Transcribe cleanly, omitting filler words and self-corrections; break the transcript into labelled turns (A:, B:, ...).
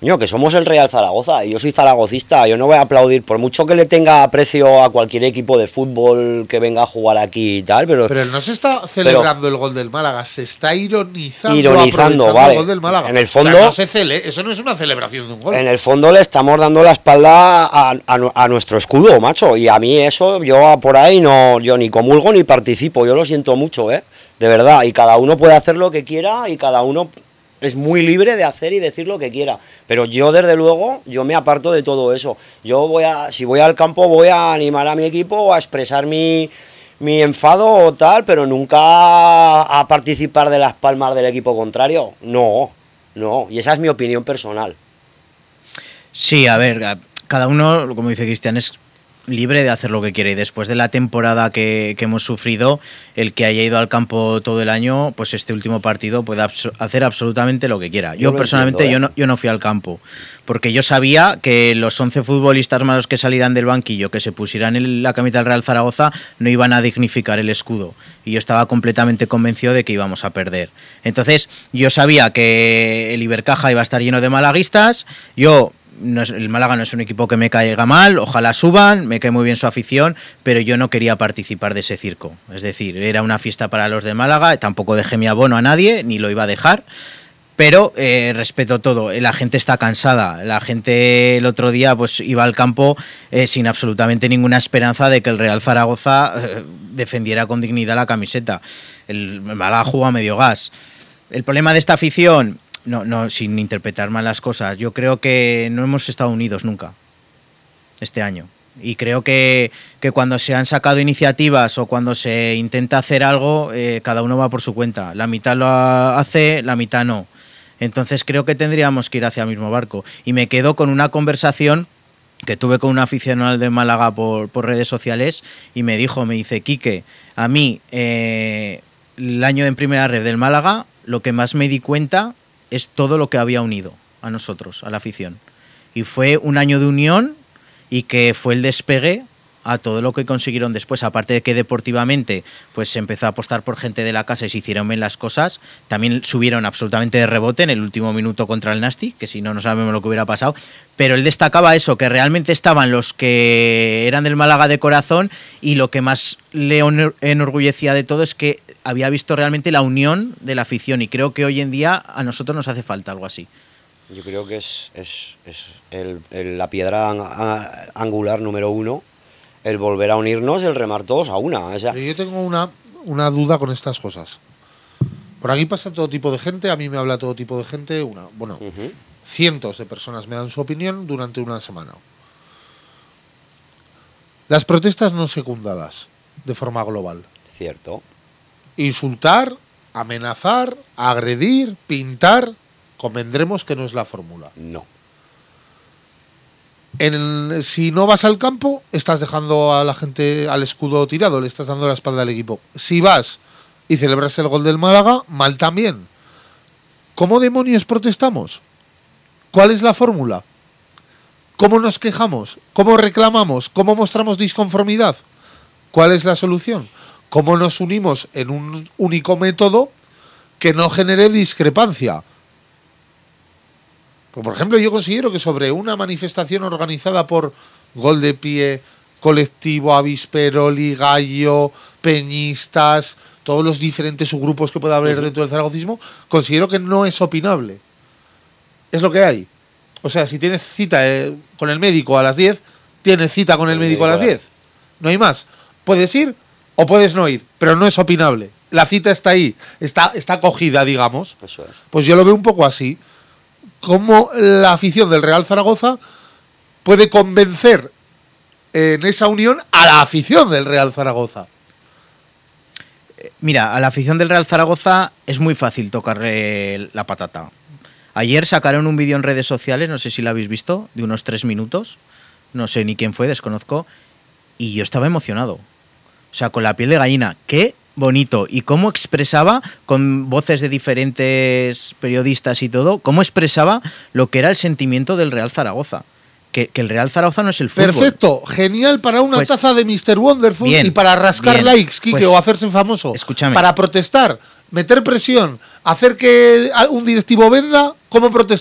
A: Coño, que somos el Real Zaragoza, y yo soy zaragocista, yo no voy a aplaudir, por mucho que le tenga aprecio a cualquier equipo de fútbol que venga a jugar aquí y tal, pero
B: no se está celebrando el gol del Málaga, se está ironizando
A: vale.
B: el gol del Málaga.
A: En el fondo,
B: o sea, eso no es una celebración de un gol.
A: En el fondo le estamos dando la espalda a nuestro escudo, macho, y a mí eso, yo por ahí yo ni comulgo ni participo, yo lo siento mucho, de verdad, y cada uno puede hacer lo que quiera y cada uno es muy libre de hacer y decir lo que quiera, pero yo desde luego, yo me aparto de todo eso. Si voy al campo voy a animar a mi equipo, a expresar mi enfado o tal, pero nunca a participar de las palmas del equipo contrario. No, y esa es mi opinión personal.
C: Sí, a ver, cada uno, como dice Cristian, es libre de hacer lo que quiere, y después de la temporada que hemos sufrido, el que haya ido al campo todo el año, pues este último partido puede hacer absolutamente lo que quiera. Yo personalmente yo no fui al campo, porque yo sabía que los 11 futbolistas malos que salieran del banquillo, que se pusieran en la camiseta del Real Zaragoza, no iban a dignificar el escudo, y yo estaba completamente convencido de que íbamos a perder. Entonces yo sabía que el Ibercaja iba a estar lleno de malaguistas. El Málaga no es un equipo que me caiga mal, ojalá suban, me cae muy bien su afición, pero yo no quería participar de ese circo. Es decir, era una fiesta para los de Málaga, tampoco dejé mi abono a nadie, ni lo iba a dejar, pero respeto todo. La gente está cansada, la gente el otro día pues iba al campo sin absolutamente ninguna esperanza de que el Real Zaragoza defendiera con dignidad la camiseta. El Málaga jugó a medio gas. El problema de esta afición... No, sin interpretar mal las cosas, yo creo que no hemos estado unidos nunca este año, y creo que cuando se han sacado iniciativas o cuando se intenta hacer algo, cada uno va por su cuenta, la mitad lo hace, la mitad no. Entonces creo que tendríamos que ir hacia el mismo barco, y me quedo con una conversación que tuve con un aficionado de Málaga por redes sociales, y me dice: Quique, a mí el año en primera red del Málaga, lo que más me di cuenta es todo lo que había unido a nosotros, a la afición. Y fue un año de unión, y que fue el despegue a todo lo que consiguieron después. Aparte de que deportivamente pues se empezó a apostar por gente de la casa y se hicieron bien las cosas, también subieron absolutamente de rebote en el último minuto contra el Nastic, que si no, no sabemos lo que hubiera pasado. Pero él destacaba eso, que realmente estaban los que eran del Málaga de corazón, y lo que más le enorgullecía de todo es que había visto realmente la unión de la afición, y creo que hoy en día a nosotros nos hace falta algo así.
A: Yo creo que es la piedra angular número uno, el volver a unirnos, el remar todos a una. O sea,
B: yo tengo una duda con estas cosas. Por aquí pasa todo tipo de gente, a mí me habla todo tipo de gente, cientos de personas me dan su opinión durante una semana. Las protestas no secundadas, de forma global.
A: Cierto.
B: Insultar, amenazar, agredir, pintar, convendremos que no es la fórmula.
A: No.
B: Si no vas al campo, estás dejando a la gente al escudo tirado, le estás dando la espalda al equipo. Si vas y celebras el gol del Málaga, mal también. ¿Cómo demonios protestamos? ¿Cuál es la fórmula? ¿Cómo nos quejamos? ¿Cómo reclamamos? ¿Cómo mostramos disconformidad? ¿Cuál es la solución? ¿Cómo nos unimos en un único método que no genere discrepancia? Por ejemplo, yo considero que sobre una manifestación organizada por Gol de Pie, Colectivo Avisperoli, Gallo, Peñistas, todos los diferentes subgrupos que pueda haber dentro del zaragocismo, considero que no es opinable. Es lo que hay. O sea, si tienes cita con el médico a las 10, tienes cita con el médico a las 10. No hay más. Puedes ir o puedes no ir, pero no es opinable. La cita está ahí, está cogida, digamos.
A: Eso es.
B: Pues yo lo veo un poco así. ¿Cómo la afición del Real Zaragoza puede convencer en esa unión a la afición del Real Zaragoza?
C: Mira, a la afición del Real Zaragoza es muy fácil tocarle la patata. Ayer sacaron un vídeo en redes sociales, no sé si lo habéis visto, de unos 3 minutos. No sé ni quién fue, desconozco. Y yo estaba emocionado. O sea, con la piel de gallina. ¡Qué bonito! Y cómo expresaba, con voces de diferentes periodistas y todo, cómo expresaba lo que era el sentimiento del Real Zaragoza. Que el Real Zaragoza no es el fútbol.
B: Perfecto, genial para una taza de Mr. Wonderful bien, y para rascar likes, Quique, pues, o hacerse famoso.
C: Escúchame.
B: Para protestar, meter presión, hacer que un directivo venda. ¿Cómo protestar?